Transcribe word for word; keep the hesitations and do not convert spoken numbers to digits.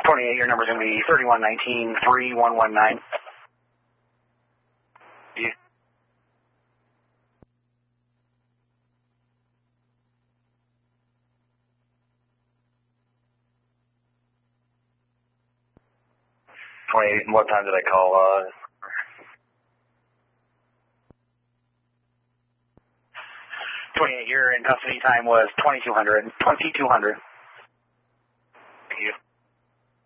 twenty-eight, your number's going to be thirty-one nineteen, three one one nine. You. twenty-eight, what time did I call? Uh, twenty-eight, your in custody time was twenty-two hundred. twenty-two hundred.